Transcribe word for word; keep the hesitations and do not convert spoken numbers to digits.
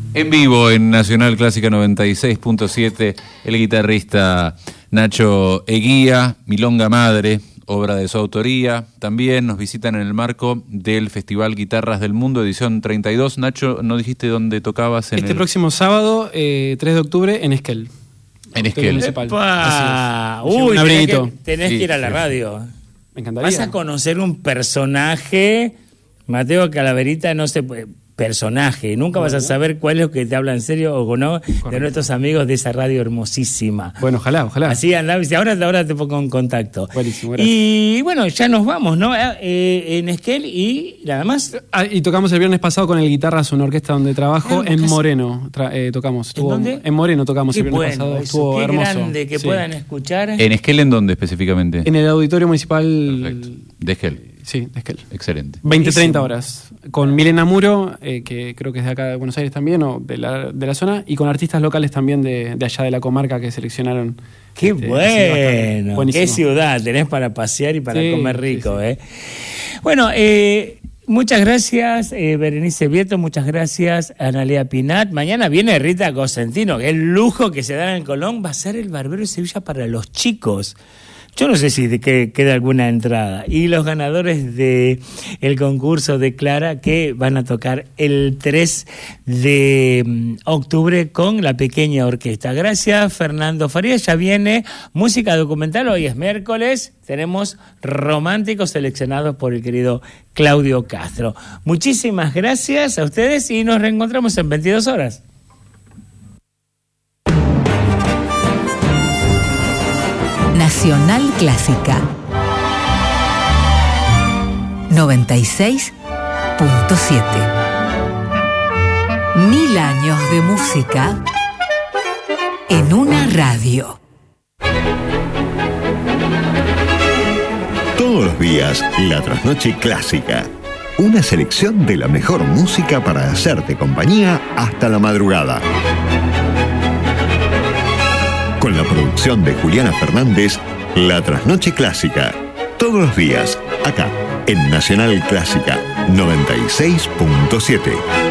En vivo en Nacional Clásica noventa y seis punto siete, el guitarrista Nacho Eguía, Milonga Madre, obra de su autoría. También nos visitan en el marco del Festival Guitarras del Mundo, edición treinta y dos. Nacho, ¿no dijiste dónde tocabas? En este el... próximo sábado, eh, tres de octubre, en Esquel. En Esquel. Uy, tenés, que, tenés sí, que ir a la radio. Me encantaría. Vas a conocer un personaje, Mateo Calaverita, no se puede... personaje, nunca vas a saber cuál es lo que te habla en serio o no. Correcto. De nuestros amigos de esa radio hermosísima. Bueno, ojalá, ojalá. Así andamos, y ahora, ahora te pongo en contacto. Buenísimo, gracias. Y bueno, ya nos vamos, ¿no? Eh, en Esquel y nada más. Ah, y tocamos el viernes pasado con el Guitarras, una orquesta donde trabajo, en Moreno. Tra- eh, tocamos. Estuvo, ¿En dónde? En Moreno tocamos Qué el viernes bueno, pasado. eso, Estuvo qué hermoso. grande que sí. puedan escuchar. ¿En Esquel en dónde específicamente? En el Auditorio Municipal. Perfecto. De Esquel. Sí, de Esquel. Excelente. veinte a treinta horas. Con Milena Muro, eh, que creo que es de acá de Buenos Aires también, o de la, de la zona, y con artistas locales también de, de allá de la comarca que seleccionaron. ¡Qué este, bueno! ¡Qué ciudad! Tenés para pasear y para sí, comer rico, sí, sí. ¿eh? Bueno, eh... muchas gracias, eh, Berenice Vieto, muchas gracias, Analea Pinat. Mañana viene Rita Cosentino, que el lujo que se da en el Colón va a ser el Barbero de Sevilla para los chicos. Yo no sé si de que queda alguna entrada. Y los ganadores de el concurso de Clara, que van a tocar el tres de octubre con la pequeña orquesta. Gracias, Fernando Farías. Ya viene música documental. Hoy es miércoles. Tenemos románticos seleccionados por el querido Claudio Castro. Muchísimas gracias a ustedes y nos reencontramos en veintidós horas. Nacional Clásica noventa y seis punto siete. Mil años de música en una radio. Todos los días, la Trasnoche Clásica. Una selección de la mejor música para hacerte compañía hasta la madrugada. Con la producción de Juliana Fernández, La Trasnoche Clásica. Todos los días, acá, en Nacional Clásica noventa y seis punto siete.